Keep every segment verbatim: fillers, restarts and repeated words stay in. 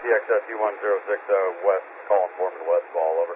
X S U one zero six uh, West, calling Foreman West, ball over.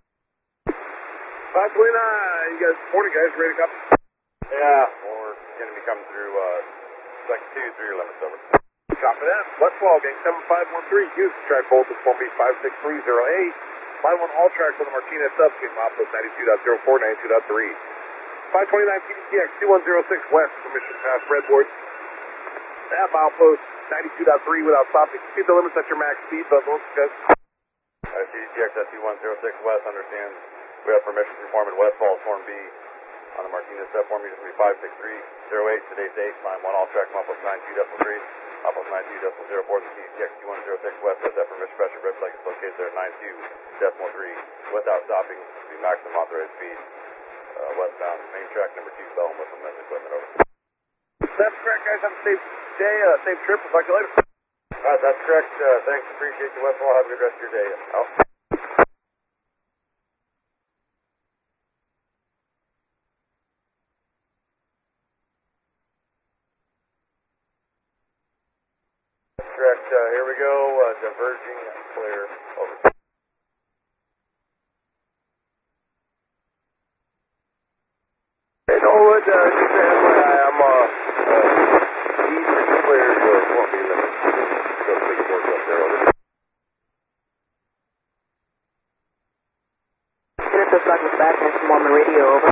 five twenty-nine, you guys, morning guys, ready to copy? Yeah, we're going to be coming through uh, second two, three your limits, over. Copy that. West Wall, gang seven five one three, Houston, track voltage one B five six three zero eight. Line one all track for the Martinez substation, milepost ninety-two point zero four, ninety-two point three. five twenty-nine P D T X two one zero six West, permission pass Redwood. That milepost ninety-two point three without stopping. Keep the limits at your max speed, but most guys. Uh, P D T X S U one zero six West understands we have permission to perform in West Falls, Form B on the Martinez set form unit five six three zero eight. Today's date, line one all track, milepost ninety-two point three, milepost ninety-two point zero four. The P D T X two one zero six West has that permission pressure red flag is located there at ninety-two point three without stopping to be maximum authorized speed. Uh, westbound main track number two, Bell with the men's equipment, over. That's correct, guys. Have a safe day, uh, safe trip. We'll talk to you later. Uh, that's correct. Uh, thanks. Appreciate you, Westfall. Have a good rest of your day. Out. Correct. Uh, here we go. Uh, diverging. Clear. Over. Hey, Norwood, uh, just to F Y I, I'm, uh, uh, easily cleared for Form B limits. Go take a work up there, over. Genesis Douglas back, Mormon Radio, over.